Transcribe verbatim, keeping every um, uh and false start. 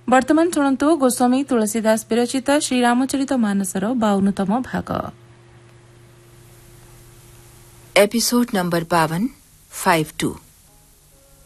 ବର୍ତ୍ତମାନ ଶୁଣନ୍ତୁ ଗୋସ୍ୱାମୀ ତୁଳସୀଦାସ ବିରଚିତ ଶ୍ରୀରାମଚରିତ ମାନସର ବାଉନତମ ଭାଗ। एपिसोड नंबर बावन फाइव टू।